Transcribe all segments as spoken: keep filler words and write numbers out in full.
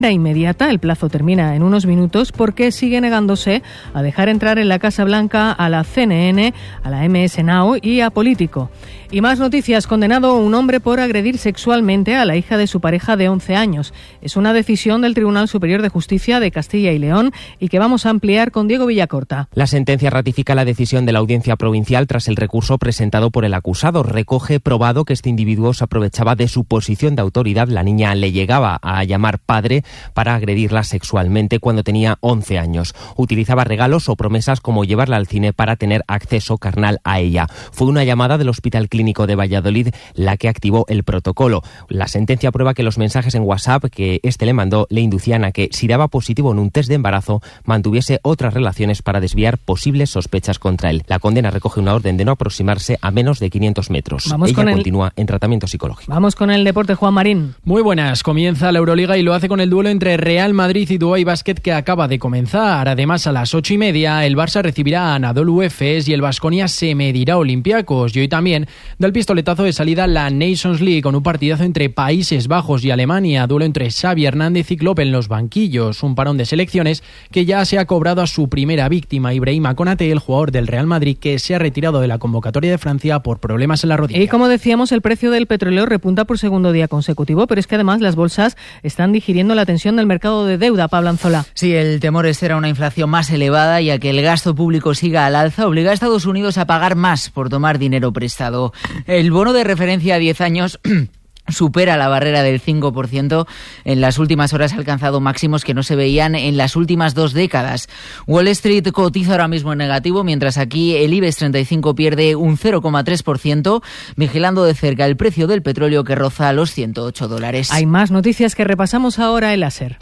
inmediata. El plazo termina en unos minutos porque sigue negándose a dejar entrar en la Casa Blanca a la C N N, a la M S Now y a Político. Y más noticias. Condenado un hombre por agredir sexualmente a la hija de su pareja de once años. Es una decisión del Tribunal Superior de Justicia de Castilla y León y que vamos a ampliar con Diego Villacorta. La sentencia ratifica la decisión de la Audiencia Provincial tras el recurso presentado por el acusado. Recoge probado que este individuo se aprovechaba de su posición de autoridad. La niña le llegaba a llamar padre para agredirla sexualmente cuando tenía once años. Utilizaba regalos o promesas como llevarla al cine para tener acceso carnal a ella. Fue una llamada del Hospital Clínico de Valladolid la que activó el protocolo. La sentencia prueba que los mensajes en WhatsApp que este le mandó le inducían a que, si daba positivo en un test de embarazo, mantuviese otras relaciones para desviar posibles sospechas contra él. La condena recoge una orden de no aproximarse a menos de quinientos metros. Vamos ella con continúa el... en tratamiento psicológico. Vamos con el deporte, Juan Marín. Muy buenas. Comienza la Euroliga y lo hace con el duelo entre Real Madrid y Dubái Basket que acaba de comenzar. Además, a las ocho y media, el Barça recibirá a Anadolu Efes y el Baskonia se medirá a Olympiacos. Y hoy también da el pistoletazo de salida la Nations League con un partidazo entre Países Bajos y Alemania. Duelo entre Xavi Hernández y Klopp en los banquillos. Un parón de selecciones que ya se ha cobrado a su primera víctima, Ibrahima Konaté, el jugador del Real Madrid que se ha retirado de la convocatoria de Francia por problemas en la rodilla. Y como decíamos, el precio del petróleo repunta por segundo día consecutivo, pero es que además las bolsas están digiriendo la tensión del mercado de deuda. Pablo Anzola. Sí, el temor es ser una inflación más elevada y a que el gasto público siga al alza obliga a Estados Unidos a pagar más por tomar dinero prestado. El bono de referencia a diez años supera la barrera del cinco por ciento. En las últimas horas ha alcanzado máximos que no se veían en las últimas dos décadas. Wall Street cotiza ahora mismo en negativo, mientras aquí el IBEX treinta y cinco pierde un cero coma tres por ciento, vigilando de cerca el precio del petróleo que roza los ciento ocho dólares. Hay más noticias que repasamos ahora en la SER.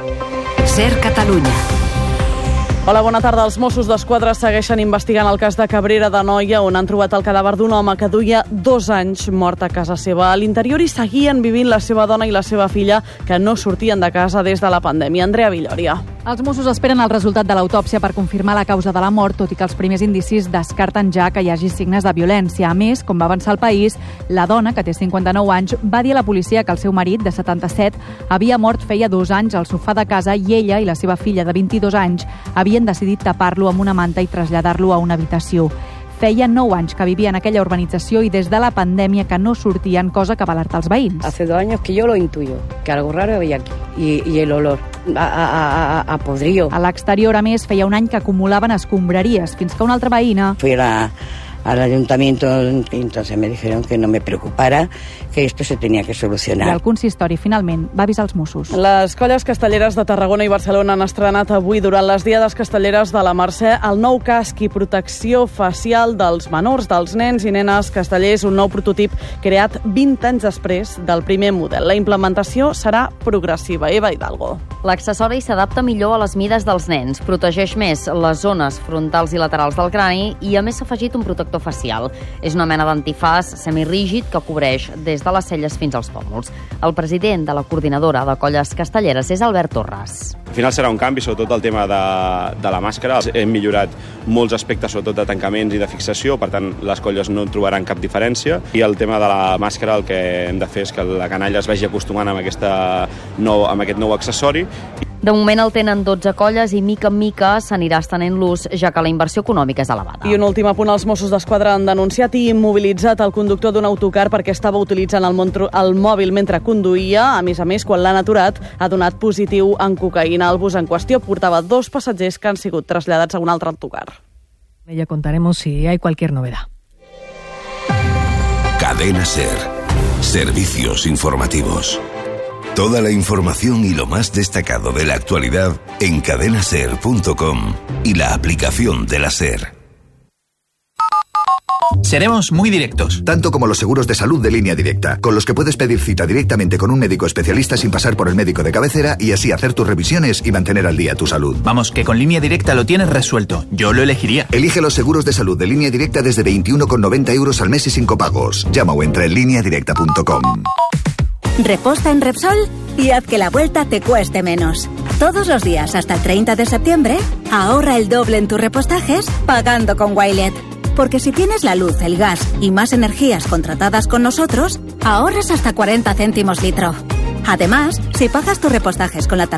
SER Catalunya. Hola, bona tarda. Els Mossos d'Esquadra segueixen investigant el cas de Cabrera d'Anoia, on han trobat el cadàver d'un home que duia dos anys mort a casa seva. A l'interior hi seguien vivint la seva dona i la seva filla, que no sortien de casa des de la pandèmia. Andrea Villòria. Els Mossos esperen el resultat de l'autòpsia per confirmar la causa de la mort, tot i que els primers indicis descarten ja que hi hagi signes de violència. A més, com va avançar el País, la dona, que té cinquanta-nou anys, va dir a la policia que el seu marit, de setanta-set, havia mort feia dos anys al sofà de casa i ella i la seva filla, de vint-i-dos anys, havien decidit tapar-lo amb una manta i traslladar-lo a una habitació. Feia nou anys que vivia en aquella urbanització i des de la pandèmia que no sortien, cosa que va alertar els veïns. Hace dos años que yo lo intuyo, que algo raro había aquí. Y, y el olor a, a, a, a podrido. A l'exterior, a més, feia un any que acumulaven escombraries, fins que una altra veïna... Fui a la... al ayuntamiento, entonces me dijeron que no me preocupara, que esto se tenía que solucionar. I el consistori finalment va avisar els Mossos. Les colles castelleres de Tarragona i Barcelona han estrenat avui, durant les Diades Castelleres de la Mercè, el nou casc i protecció facial dels menors, dels nens i nenes castellers, un nou prototip creat vint anys després del primer model. La implementació serà progressiva. Eva Hidalgo. L'accessori s'adapta millor a les mides dels nens, protegeix més les zones frontals i laterals del crani i a més s'ha afegit un protector facial. És una mena d'antifàs semirígid que cobreix des de les celles fins als pòmuls. El president de la coordinadora de colles castelleres és Albert Torres. Al final serà un canvi, sobretot el tema de, de la màscara. Hem millorat molts aspectes, sobretot de tancaments i de fixació, per tant les colles no trobaran cap diferència. I el tema de la màscara, el que hem de fer és que la canalla es vagi acostumant amb, aquesta nou, amb aquest nou accessori. De moment el tenen dotze colles i mica en mica s'anirà estenent l'ús, ja que la inversió econòmica és elevada. I un últim apunt, els Mossos d'Esquadra han denunciat i immobilitzat el conductor d'un autocar perquè estava utilitzant el, montro, el mòbil mentre conduïa. A més a més, quan l'han aturat, ha donat positiu en cocaïna. El bus en qüestió portava dos passatgers que han sigut traslladats a un altre autocar. Ya contaremos si hay cualquier novedad. Cadena SER. Servicios informativos. Toda la información y lo más destacado de la actualidad en cadena ser punto com y la aplicación de la SER. Seremos muy directos. Tanto como los seguros de salud de Línea Directa, con los que puedes pedir cita directamente con un médico especialista sin pasar por el médico de cabecera y así hacer tus revisiones y mantener al día tu salud. Vamos, que con Línea Directa lo tienes resuelto. Yo lo elegiría. Elige los seguros de salud de Línea Directa desde veintiuno con noventa euros al mes y sin copagos. Llama o entra en línea directa punto com. Reposta en Repsol y haz que la vuelta te cueste menos. Todos los días hasta el treinta de septiembre, ahorra el doble en tus repostajes pagando con Wilet. Porque si tienes la luz, el gas y más energías contratadas con nosotros, ahorras hasta cuarenta céntimos litro. Además, si pagas tus repostajes con la tarjeta